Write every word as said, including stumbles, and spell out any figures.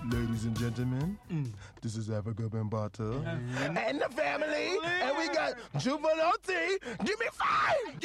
Ladies and gentlemen, mm. this is Africa Bambata mm. and the family, and we got Juvenile T. Give me five!